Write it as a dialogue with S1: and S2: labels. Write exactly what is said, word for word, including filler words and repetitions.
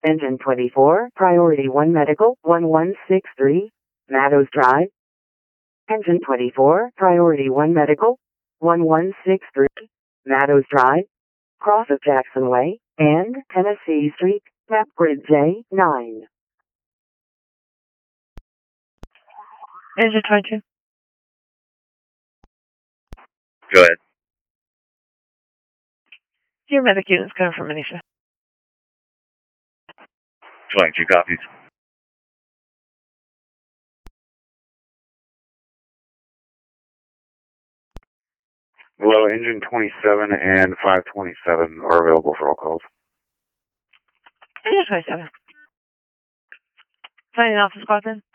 S1: Engine twenty-four, Priority one Medical, one one six three, Meadows Drive. Engine twenty-four, Priority one Medical, one one six three, Meadows Drive, cross of Jackson Way, and Tennessee Street, map grid J nine.
S2: Engine twenty-two.
S3: Go ahead.
S2: Your medic unit's coming from Manisha.
S3: twenty-two copies.
S4: Below engine twenty-seven and five twenty-seven are available for all calls.
S2: Engine twenty-seven. Signing off the squad then.